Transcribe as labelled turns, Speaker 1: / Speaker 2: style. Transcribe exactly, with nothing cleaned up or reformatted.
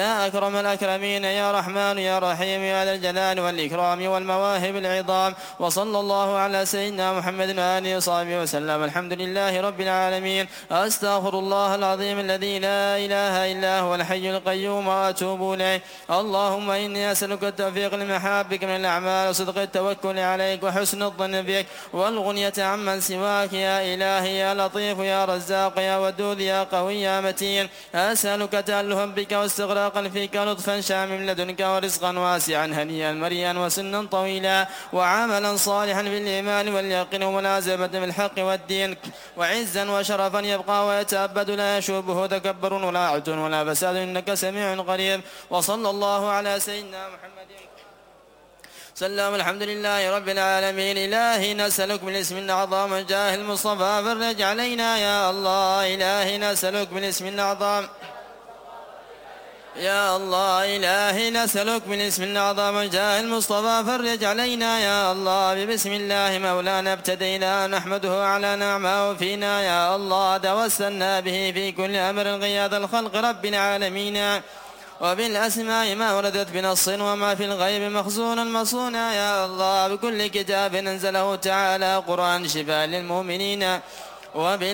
Speaker 1: يا أكرم الأكرمين يا رحمن يا رحيم يا ذا الجلال والإكرام والمواهب العظام. وصلى الله على سيدنا محمد وآله وصحبه وسلم. الحمد لله رب العالمين. أستغفر الله العظيم الذي لا إله إلا هو الحي القيوم وأتوب إليه. اللهم إني أسألك التوفيق لمحابك من الأعمال وصدق التوكل عليك وحسن الظن بك والغنية عمن سواك يا إلهي يا لطيف يا رزاق يا ودود يا قوي يا متين. أسألك تألها بك واستغراقا فيك لطفا شامم لدنك ورزقا واسعا هنيا مريا وسنا طويلا وعملا صالحا بالإيمان واليقين وملازمة بالحق والدين وعزا وشرفا يبقى ويتأبد لا يشوبه تكبر ولا عد ولا فساد إنك سميع قريب. وصلى الله على سيدنا محمد سلام. الحمد لله رب العالمين. إلهي نسألك بالاسم الأعظم جاه المصطفى فرج علينا يا الله. إلهي نسألك بالاسم الأعظم يا الله. إلهي نسألك بالاسم الأعظم جاه المصطفى فرج علينا يا الله. بسم الله مولانا ابتدينا نحمده على نعمه فينا يا الله. توسلنا به في كل أمر غياث الخلق رب العالمين. وبالأسماء ما وردت بنص وما في الغيب مخزون مصونا يا الله. بكل كتاب أنزله تعالى قرآن شفاء للمؤمنين. وبال